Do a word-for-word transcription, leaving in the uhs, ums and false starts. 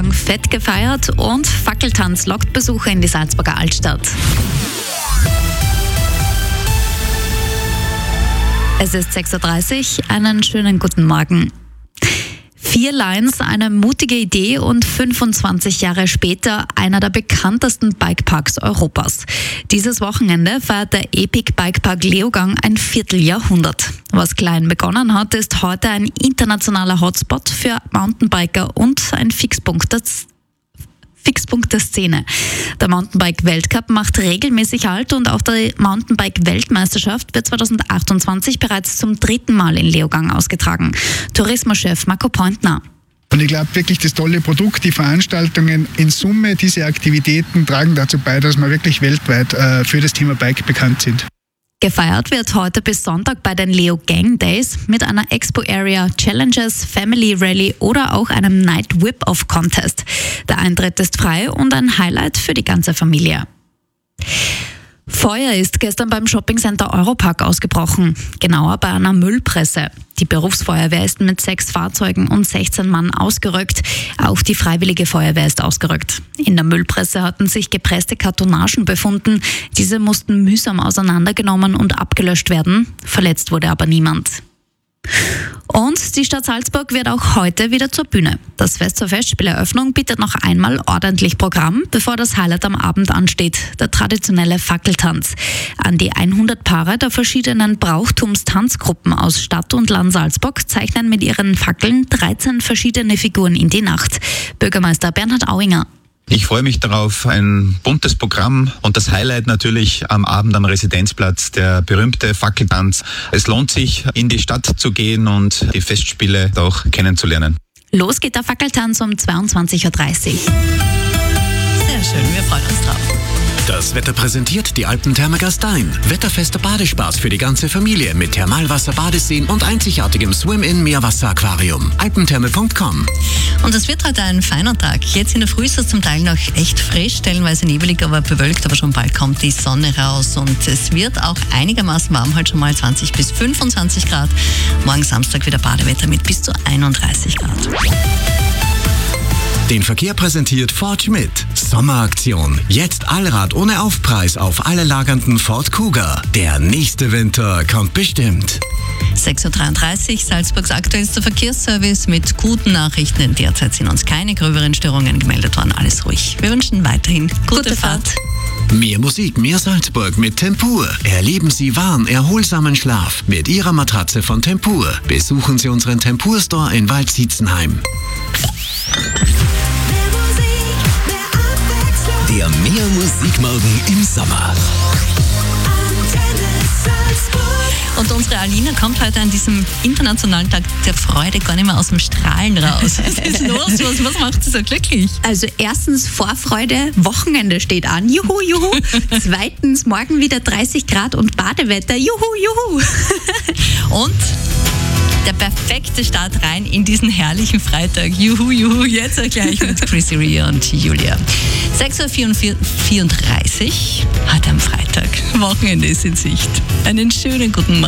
Leogang fett gefeiert und Fackeltanz lockt Besucher in die Salzburger Altstadt. Es ist sechs Uhr dreißig, einen schönen guten Morgen. Vier Lines, eine mutige Idee und fünfundzwanzig Jahre später einer der bekanntesten Bikeparks Europas. Dieses Wochenende feiert der Epic Bikepark Leogang ein Vierteljahrhundert. Was klein begonnen hat, ist heute ein internationaler Hotspot für Mountainbiker und ein Fixpunkt der Fixpunkt der Szene. Der Mountainbike-Weltcup macht regelmäßig Halt und auch die Mountainbike-Weltmeisterschaft wird zweitausendachtundzwanzig bereits zum dritten Mal in Leogang ausgetragen. Tourismuschef Marco Pointner. Und ich glaube wirklich, das tolle Produkt, die Veranstaltungen in Summe, diese Aktivitäten tragen dazu bei, dass wir wirklich weltweit äh, für das Thema Bike bekannt sind. Gefeiert wird heute bis Sonntag bei den Leo Gang Days mit einer Expo Area, Challenges, Family Rally oder auch einem Night Whip-Off Contest. Der Eintritt ist frei und ein Highlight für die ganze Familie. Feuer ist gestern beim Shoppingcenter Europark ausgebrochen, genauer bei einer Müllpresse. Die Berufsfeuerwehr ist mit sechs Fahrzeugen und sechzehn Mann ausgerückt. Auch die Freiwillige Feuerwehr ist ausgerückt. In der Müllpresse hatten sich gepresste Kartonagen befunden. Diese mussten mühsam auseinandergenommen und abgelöscht werden. Verletzt wurde aber niemand. Und die Stadt Salzburg wird auch heute wieder zur Bühne. Das Fest zur Festspieleröffnung bietet noch einmal ordentlich Programm, bevor das Highlight am Abend ansteht, der traditionelle Fackeltanz. An die hundert Paare der verschiedenen Brauchtumstanzgruppen aus Stadt und Land Salzburg zeichnen mit ihren Fackeln dreizehn verschiedene Figuren in die Nacht. Bürgermeister Bernhard Auinger. Ich freue mich darauf, ein buntes Programm und das Highlight natürlich am Abend am Residenzplatz, der berühmte Fackeltanz. Es lohnt sich, in die Stadt zu gehen und die Festspiele auch kennenzulernen. Los geht der Fackeltanz um zweiundzwanzig Uhr dreißig. Sehr schön, wir freuen uns drauf. Das Wetter präsentiert die Alpentherme Gastein. Wetterfester Badespaß für die ganze Familie mit Thermalwasser, Badeseen und einzigartigem Swim-In-Meerwasser-Aquarium. alpentherme punkt com. Und es wird heute ein feiner Tag. Jetzt in der Früh ist es zum Teil noch echt frisch, stellenweise nebelig, aber bewölkt, aber schon bald kommt die Sonne raus und es wird auch einigermaßen warm, halt schon mal zwanzig bis fünfundzwanzig Grad. Morgen Samstag wieder Badewetter mit bis zu einunddreißig Grad. Den Verkehr präsentiert Ford Schmidt. Sommeraktion. Jetzt Allrad ohne Aufpreis auf alle lagernden Ford Kuga. Der nächste Winter kommt bestimmt. sechs Uhr dreiunddreißig, Salzburgs aktuellster Verkehrsservice mit guten Nachrichten. Derzeit sind uns keine gröberen Störungen gemeldet worden. Alles ruhig. Wir wünschen weiterhin gute, gute Fahrt. Fahrt. Mehr Musik, mehr Salzburg mit Tempur. Erleben Sie wahren, erholsamen Schlaf mit Ihrer Matratze von Tempur. Besuchen Sie unseren Tempur Store in Waldsietzenheim. Der Mehr Musikmorgen im Sommer. Und unsere Alina kommt heute an diesem internationalen Tag der Freude gar nicht mehr aus dem Strahlen raus. Was ist los? Was, was macht sie so glücklich? Also erstens Vorfreude, Wochenende steht an. Juhu, juhu. Zweitens morgen wieder dreißig Grad und Badewetter. Juhu, juhu. Und der perfekte Start rein in diesen herrlichen Freitag. Juhu, juhu, jetzt auch gleich mit Chrissy Ria und Julia. sechs Uhr vierunddreißig, heute am Freitag. Wochenende ist in Sicht. Einen schönen guten Morgen.